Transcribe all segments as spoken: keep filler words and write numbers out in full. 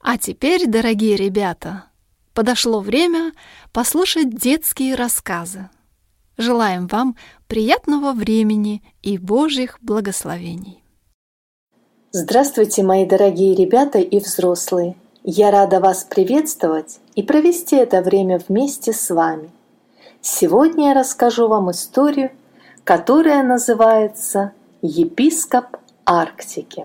А теперь, дорогие ребята, подошло время послушать детские рассказы. Желаем вам приятного времени и Божьих благословений. Здравствуйте, мои дорогие ребята и взрослые! Я рада вас приветствовать и провести это время вместе с вами. Сегодня я расскажу вам историю, которая называется «Епископ Арктики».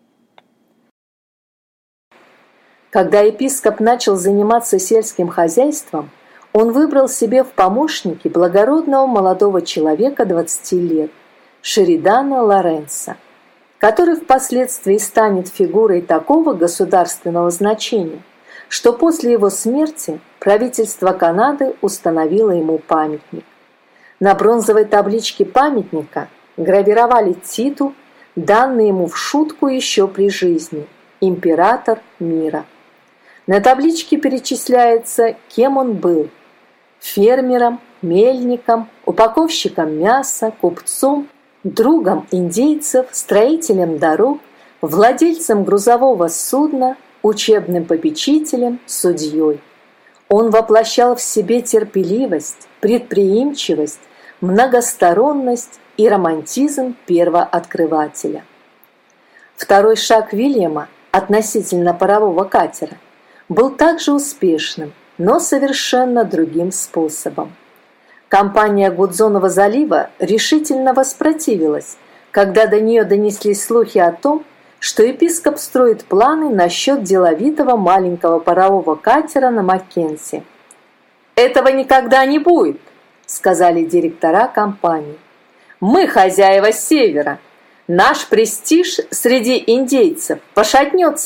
Когда епископ начал заниматься сельским хозяйством, он выбрал себе в помощники благородного молодого человека двадцати лет, Шеридана Лоренса, который впоследствии станет фигурой такого государственного значения, что после его смерти правительство Канады установило ему памятник. На бронзовой табличке памятника гравировали титул, данный ему в шутку еще при жизни – «Император мира». На табличке перечисляется, кем он был – фермером, мельником, упаковщиком мяса, купцом, другом индейцев, строителем дорог, владельцем грузового судна, учебным попечителем, судьей. Он воплощал в себе терпеливость, предприимчивость, многосторонность и романтизм первооткрывателя. Второй шаг Вильяма относительно парового катера был также успешным, но совершенно другим способом. Компания Гудзонова залива решительно воспротивилась, когда до нее донеслись слухи о том, что епископ строит планы насчет деловитого маленького парового катера на Маккензи. «Этого никогда не будет», — сказали директора компании. «Мы хозяева Севера. Наш престиж среди индейцев пошатнется,